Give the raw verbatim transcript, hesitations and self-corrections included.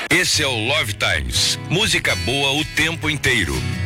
Esse é o Love Times. Música boa o tempo inteiro.